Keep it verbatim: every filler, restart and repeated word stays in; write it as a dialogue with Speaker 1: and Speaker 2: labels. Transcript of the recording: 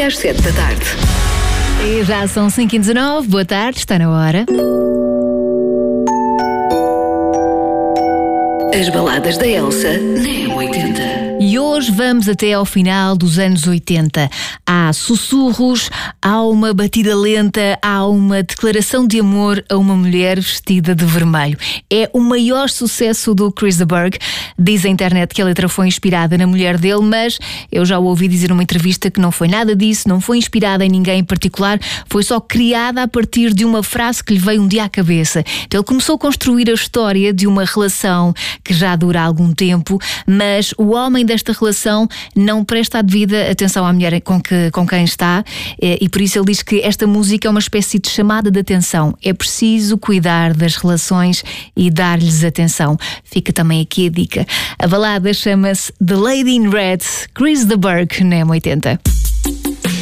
Speaker 1: às sete da tarde.
Speaker 2: E já são cinco e dezanove, boa tarde, está na hora.
Speaker 1: As baladas da Elsa na M oitenta.
Speaker 2: E hoje vamos até ao final dos anos oitenta. Há sussurros, há uma batida lenta, há uma declaração de amor a uma mulher vestida de vermelho. É o maior sucesso do Chris de Burgh. Diz a internet que a letra foi inspirada na mulher dele, mas eu já o ouvi dizer numa entrevista que não foi nada disso, não foi inspirada em ninguém em particular, foi só criada a partir de uma frase que lhe veio um dia à cabeça. Então ele começou a construir a história de uma relação que já dura algum tempo, mas o homem desta relação não presta a devida atenção à mulher com, que, com quem está, e por isso ele diz que esta música é uma espécie de chamada de atenção. É preciso cuidar das relações e dar-lhes atenção. Fica também aqui a dica. A balada chama-se The Lady in Red, Chris de Burgh, na M oitenta.